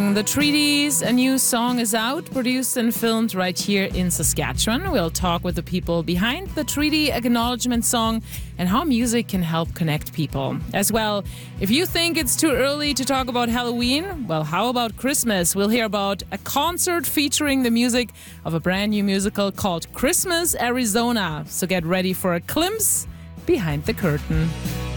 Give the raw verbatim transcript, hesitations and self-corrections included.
song The Treaties. A new song is out, produced and filmed right here in Saskatchewan. We'll talk with the people behind the Treaty Acknowledgement song and how music can help connect people. As well, if you think it's too early to talk about Halloween, well, how about Christmas? We'll hear about a concert featuring the music of a brand new musical called Christmas Arizona. So get ready for a glimpse behind the curtain.